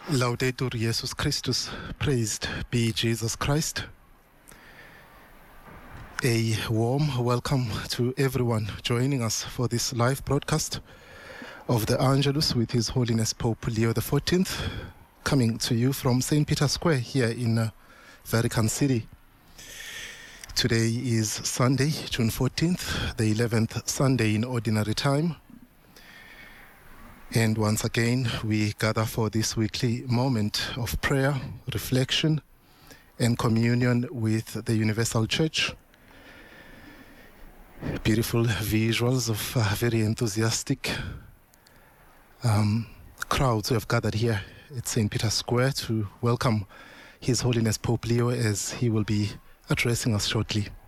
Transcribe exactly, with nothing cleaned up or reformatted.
Laudetur Jesus Christus, praised be Jesus Christ. A warm welcome to everyone joining us for this live broadcast of the Angelus with His Holiness Pope Leo the fourteenth, coming to you from Saint Peter's Square here in uh, Vatican City. Today is Sunday, June fourteenth, the eleventh Sunday in Ordinary Time. And once again, we gather for this weekly moment of prayer, reflection, and communion with the Universal Church. Beautiful visuals of uh, very enthusiastic um, crowds who have gathered here at Saint Peter's Square to welcome His Holiness Pope Leo as he will be addressing us shortly.